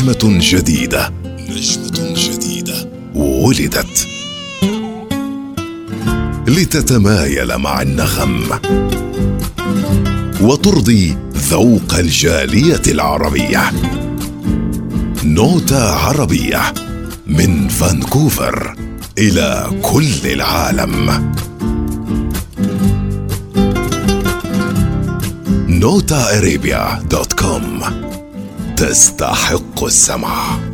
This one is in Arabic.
نجمة جديدة ولدت لتتمايل مع النغم وترضي ذوق الجالية العربية. نوتة عربية من فانكوفر إلى كل العالم. notaarabia.com تستحق السمع.